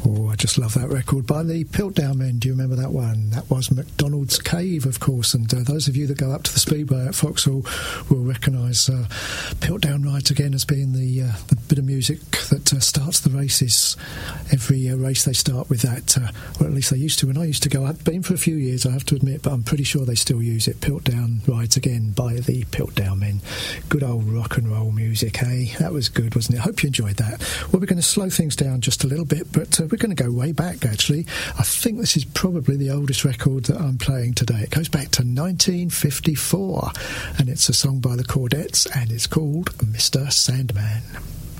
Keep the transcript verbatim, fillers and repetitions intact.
Oh, I just love that record by the Piltdown Men. Do you remember that one? That was McDonald's Cave, of course, and uh, those of you that go up to the Speedway at Vauxhall will recognise uh, Piltdown Rides Again as being the, uh, the bit of music that uh, starts the races. Every uh, race they start with that, uh, or at least they used to. When I used to go, I've been for a few years, I have to admit, but I'm pretty sure they still use it. Piltdown Rides Again by the Piltdown Men. Good old rock and roll music, eh? That was good, wasn't it? I hope you enjoyed that. Well, we're going to slow things down just a little bit, but uh, we're going to go way back, actually. I think this is probably the oldest record that I'm playing today. It goes back to nineteen fifty-four, and it's a song by the Chordettes, and it's called Mister Sandman.